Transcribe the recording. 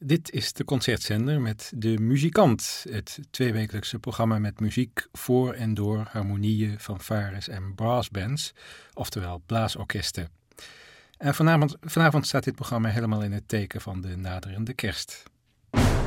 Dit is de Concertzender met De Muzikant, het tweewekelijkse programma met muziek voor en door harmonieën, fanfares en brassbands, oftewel blaasorkesten. En vanavond staat dit programma helemaal in het teken van de naderende kerst.